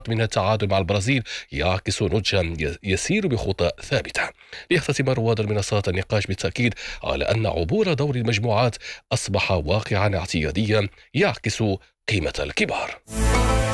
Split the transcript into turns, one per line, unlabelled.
من التعادل مع البرازيل يعكس نضجا يسير بخطى ثابتة. يختتم رواد المنصات النقاش بالتأكيد على أن عبور دور المجموعات أصبح واقعا اعتياديا يعكس قيمة الكبار.